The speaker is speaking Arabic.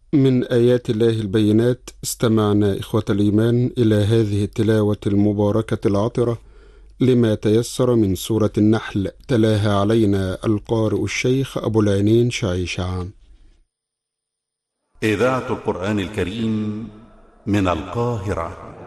من آيات الله البينات. استمعنا إخوة الإيمان إلى هذه التلاوة المباركة العطرة لما تيسر من سورة النحل، تلاها علينا القارئ الشيخ أبو العينين شعيشعان. إذاعة القرآن الكريم من القاهرة.